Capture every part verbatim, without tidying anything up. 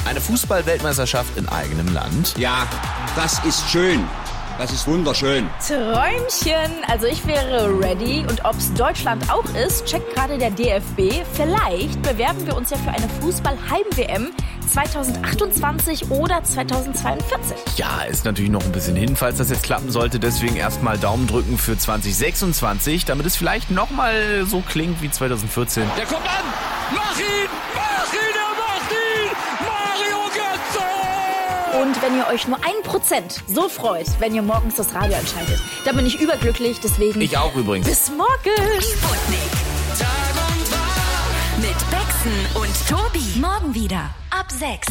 Eine Fußball-Weltmeisterschaft in eigenem Land. Ja, das ist schön. Das ist wunderschön. Träumchen. Also ich wäre ready. Und ob's Deutschland auch ist, checkt gerade der D F B. Vielleicht bewerben wir uns ja für eine Fußball-Heim-W M zwanzig achtundzwanzig oder zwanzig zweiundvierzig. Ja, ist natürlich noch ein bisschen hin, falls das jetzt klappen sollte. Deswegen erstmal Daumen drücken für zwanzig sechsundzwanzig, damit es vielleicht nochmal so klingt wie zwanzig vierzehn. Der kommt an! Mach ihn! Mach ihn! Er macht ihn! Mario Götze! Und wenn ihr euch nur ein Prozent so freut, wenn ihr morgens das Radio einschaltet, dann bin ich überglücklich. Deswegen... Ich auch übrigens. Bis morgen! Sputnik. Tag und Tag mit Bexen und Tobi. Morgen wieder ab sechs.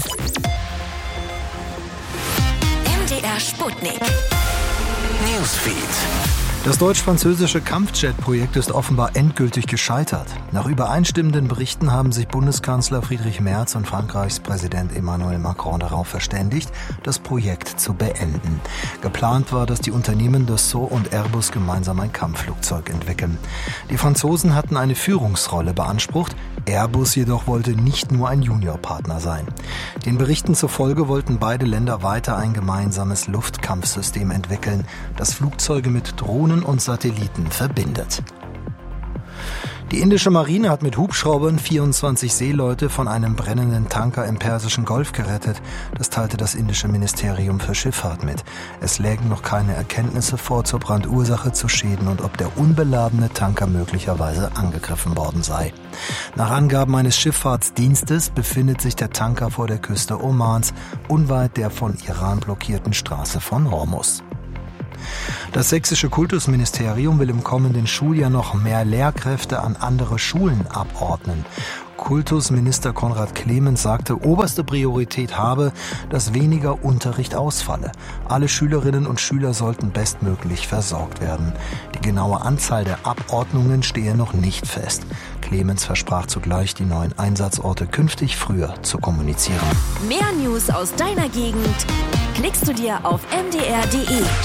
M D R Sputnik. Newsfeed. Das deutsch-französische Kampfjet-Projekt ist offenbar endgültig gescheitert. Nach übereinstimmenden Berichten haben sich Bundeskanzler Friedrich Merz und Frankreichs Präsident Emmanuel Macron darauf verständigt, das Projekt zu beenden. Geplant war, dass die Unternehmen Dassault und Airbus gemeinsam ein Kampfflugzeug entwickeln. Die Franzosen hatten eine Führungsrolle beansprucht, Airbus jedoch wollte nicht nur ein Juniorpartner sein. Den Berichten zufolge wollten beide Länder weiter ein gemeinsames Luftkampfsystem entwickeln, das Flugzeuge mit Drohnen und Satelliten verbindet. Die indische Marine hat mit Hubschraubern vierundzwanzig Seeleute von einem brennenden Tanker im Persischen Golf gerettet. Das teilte das indische Ministerium für Schifffahrt mit. Es lägen noch keine Erkenntnisse vor zur Brandursache, zu Schäden und ob der unbeladene Tanker möglicherweise angegriffen worden sei. Nach Angaben eines Schifffahrtsdienstes befindet sich der Tanker vor der Küste Omans, unweit der von Iran blockierten Straße von Hormuz. Das sächsische Kultusministerium will im kommenden Schuljahr noch mehr Lehrkräfte an andere Schulen abordnen. Kultusminister Konrad Clemens sagte, oberste Priorität habe, dass weniger Unterricht ausfalle. Alle Schülerinnen und Schüler sollten bestmöglich versorgt werden. Die genaue Anzahl der Abordnungen stehe noch nicht fest. Clemens versprach zugleich, die neuen Einsatzorte künftig früher zu kommunizieren. Mehr News aus deiner Gegend klickst du dir auf m d r punkt d e.